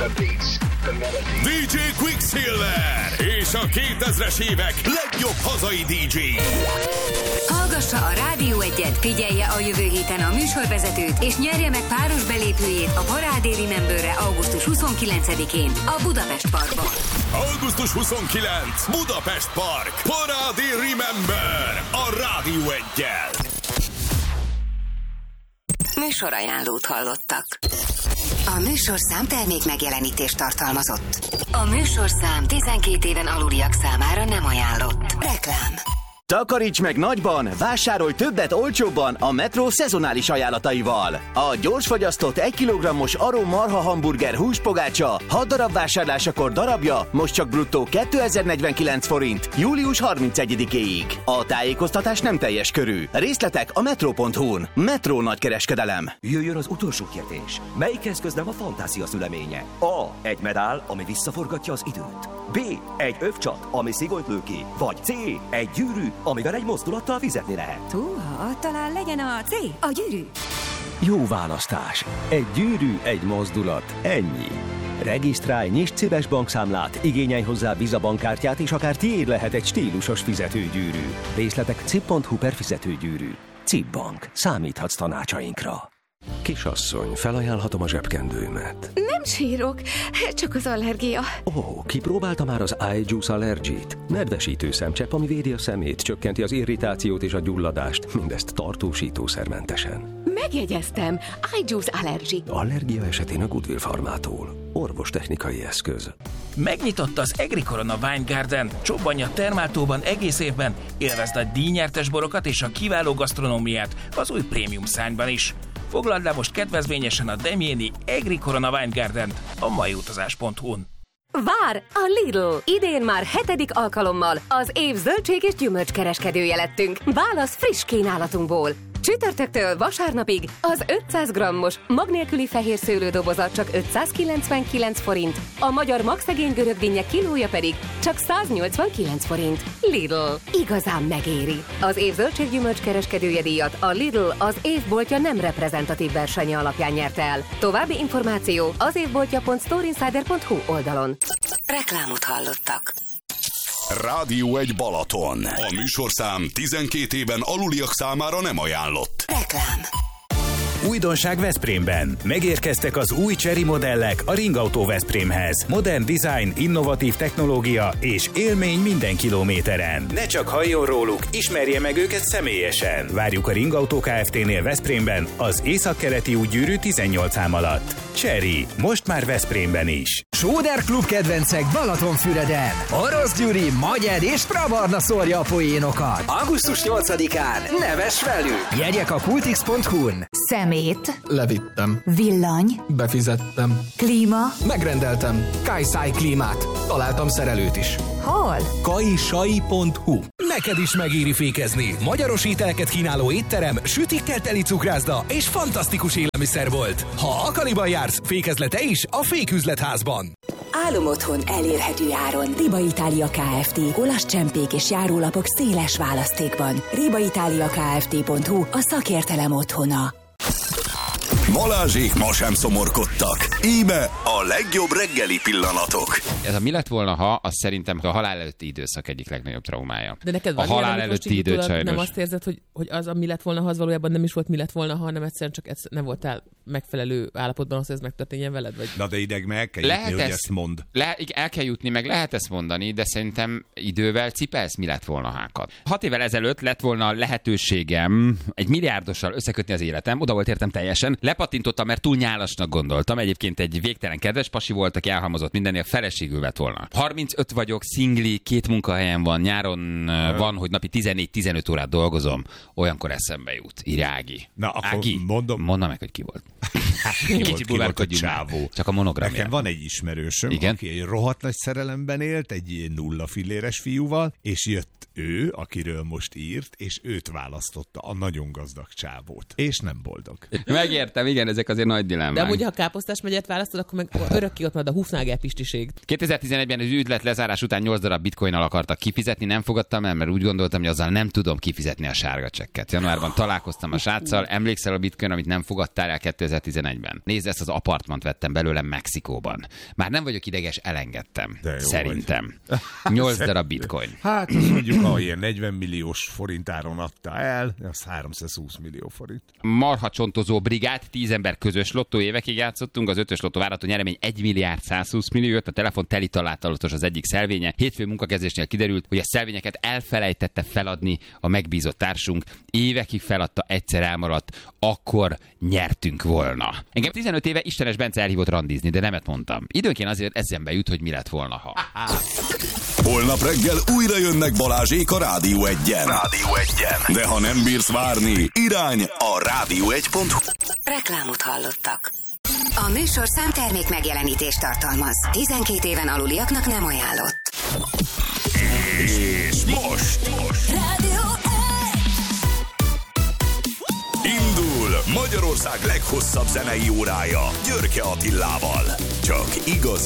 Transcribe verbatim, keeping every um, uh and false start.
dé dzsé Quicksilver és a kétezres évek legjobb hazai dé dzsé. Hallgassa a Rádió Egyet, figyelje a jövő héten a műsorvezetőt, és nyerje meg páros belépőjét a Parádé Rememberre augusztus huszonkilencedikén a Budapest Parkban. augusztus huszonkilencedike Budapest Park. Parádé Remember a Rádió Eggyel. Műsorajánlót hallottak. A műsorszám termék megjelenítést tartalmazott. A műsorszám tizenkét éven aluliak számára nem ajánlott. Reklám. Takaríts meg nagyban, vásárolj többet olcsóbban a Metro szezonális ajánlataival. A gyorsfagyasztott egy kilogrammos Arom marha hamburger húspogácsa hat darab vásárlásakor darabja most csak bruttó kétezer-negyvenkilenc forint július harmincegyedikéig. A tájékoztatás nem teljes körű. Részletek a metro pont hu-n. Metro nagykereskedelem. Jöjjön az utolsó kérdés. Melyik eszköz nem a fantázia szüleménye? A. Egy medál, ami visszaforgatja az időt. B. Egy övcsat, ami szigolyt lő ki. Vagy C. Egy gyűrű, amivel egy mozdulattal fizetni lehet. Húha, talán legyen a C, a gyűrű. Jó választás. Egy gyűrű, egy mozdulat. Ennyi. Regisztrálj, nyisd céves bankszámlát, igényelj hozzá Visa bankkártyát, és akár tiéd lehet egy stílusos fizetőgyűrű. Részletek cip pont hu per fizetőgyűrű. Cip Bank. Számíthatsz tanácsainkra. Kisasszony, felajánlhatom a zsebkendőmet. Nem sírok, csak az allergia. Ó, oh, kipróbálta már az iJuice Allergy-t? Nedvesítő szemcsepp, ami védi a szemét, csökkenti az irritációt és a gyulladást, mindezt tartósítószermentesen. Megjegyeztem, iJuice Allergy. Allergia esetén a Goodwill Farmától. Orvostechnikai eszköz. Megnyitott az Agricorona Wine Garden. Csobbanj a Termáltóban egész évben. Élvezd a díjnyertes borokat és a kiváló gasztronómiát az új prémium szányban is. Foglald le most kedvezményesen a Demjéni Agricorona Wine Garden-t a maiutazás pont hu-n. Vár a Lidl! Idén már hetedik alkalommal az év zöldség és gyümölcskereskedője lettünk. Válasz friss kínálatunkból. Csütörtöktől vasárnapig az ötszáz grammos mag nélküli fehér szőlődobozat csak ötszázkilencvenkilenc forint, a magyar magszegény görögdinnye kilója pedig csak száznyolcvankilenc forint. Lidl. Igazán megéri. Az év zöldséggyümölcs kereskedője díjat a Lidl az évboltja nem reprezentatív versenye alapján nyerte el. További információ az évboltja pont storeinsider pont hu oldalon. Reklámot hallottak. Rádió egy Balaton. A műsorszám tizenkét éven aluliak számára nem ajánlott. Reklám. Újdonság Veszprémben. Megérkeztek az új Chery modellek a Ringautó Veszprémhez. Modern design, innovatív technológia és élmény minden kilométeren. Ne csak halljon róluk, ismerje meg őket személyesen. Várjuk a Ringautó Kft-nél Veszprémben, az északkeleti útgyűrű tizennyolc szám alatt. Chery, most már Veszprémben is. Sóder Klub kedvencek Balatonfüreden. Orosz Gyuri, Magyed és Prabarna szórja a poénokat. augusztus nyolcadikán neves velük. Jegyek a kultix pont hu-n. Szemét. Levittem. Villany. Befizettem. Klíma. Megrendeltem. Kajszáj klímát. Találtam szerelőt is. Hol? kajsai pont hu. Neked is megéri fékezni. Magyaros ételeket kínáló étterem, sütikkel teli cukrászda és fantasztikus élelmiszerbolt. Ha Akaliban jársz, fékezle te is a Féküzletházban. Álom otthon elérhető áron. Riba Itália Kft. Olasz csempék és járólapok széles választékban. riba italia kft pont hu a szakértelem otthona. Balázsék ma sem szomorkodtak. Íme a legjobb reggeli pillanatok. Ez a mi lett volna, ha, az szerintem a halál előtti időszak egyik legnagyobb traumája. De neked van a halál ilyen, előtti időt sajnos. Nem azt érzed, hogy, hogy az a mi lett volna, ha az valójában nem is volt mi lett volna, ha, hanem egyszerűen csak nem voltál megfelelő állapotban az, hogy ez megtörténjen veled? Vagy? Na de ideg meg el kell lehet jutni, ezt, hogy ezt mond. Le, el kell jutni, meg lehet ezt mondani, de szerintem idővel cipelsz mi lett volna hákat. Hat évvel ezelőtt lett volna lehetőségem egy milliárdossal összekötni az életem, oda volt értem teljesen. Lepatintottam, mert túl nyálasnak gondoltam. Egyébként egy végtelen kedves pasi volt, aki elhalmozott mindennél, feleségül vett volna. harmincöt vagyok, szingli, két munkahelyem van, nyáron uh, van, hogy napi tizennégy-tizenöt órát dolgozom. Olyankor eszembe jut. Írja Ági. Na, akkor Ági, mondom. Mondom meg, hogy ki volt. ki volt, ki volt a csávó. Csak a monogramja. Nekem van egy ismerősöm, igen? Aki egy rohadt nagy szerelemben élt, egy nulla filléres fiúval, és jött ő, akiről most írt, és őt választotta, a nagyon gazdag csávót. És nem boldog. Megértem. Szerintem igen, ezek azért nagy dilemmák. De amúgy, ha Káposztás megyet választod, akkor meg örökké ott marad a Hufnagel Pistiség. kétezer-tizenegyben az üzlet lezárás után nyolc darab bitcoinnal akartak kifizetni, nem fogadtam el, mert úgy gondoltam, hogy azzal nem tudom kifizetni a sárga csekket. Januárban találkoztam a sráccal, emlékszel a bitcoin, amit nem fogadtál el kétezer-tizenegyben. Nézd, ezt az apartmant vettem belőlem Mexikóban. Már nem vagyok ideges, elengedtem. Szerintem. nyolc darab bitcoin. Hát azt mondjuk, ha ilyen negyven milliós forintáron adta el, az háromszázhúsz millió forint. Marha csontozó brigád, tíz ember közös lottó, évekig játszottunk, az ötös lottó várható nyeremény egy milliárd százhúsz millió, jött a telefon teli találatos az egyik szelvénye. Hétfő munkakezdésnél kiderült, hogy a szelvényeket elfelejtette feladni a megbízott társunk. Évekig feladta, egyszer elmaradt, akkor nyertünk volna. Engem tizenöt éve Istenes Bence elhívott randizni, de nemet mondtam. Időnként azért eszembe jut, hogy mi lett volna, ha. Holnap reggel újra jönnek Balázsék a Rádió egyen. Rádió egyen. De ha nem bírsz várni, irány a rádió egy pont hu. Reklámot hallottak. A műsor számtermék megjelenítést tartalmaz. tizenkét éven aluliaknak nem ajánlott. És most, most. Rádió Indul Magyarország leghosszabb zenei órája Györke Attilával. Csak igaz